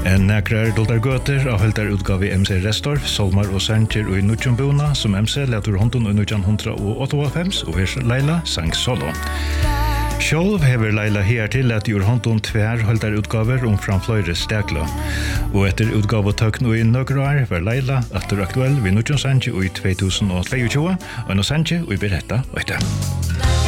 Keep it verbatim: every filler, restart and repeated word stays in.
En nekrar doltar göter av heltar utgave M C Restorf, Solmar og Sanger og i Nutjumbuna, som M C letur hånden i nittonhundraåttiofem og her Laila sang solo. Sjálv hever Laila her til at gjør hånden tver heltar utgaver om fram fløyre stekla. Og etter utgave tøkn og i nøkro år var Laila atter aktuell ved Nutjum Sanger i tjuetusen og tjueto, og nå Sanger og i beretta og etter.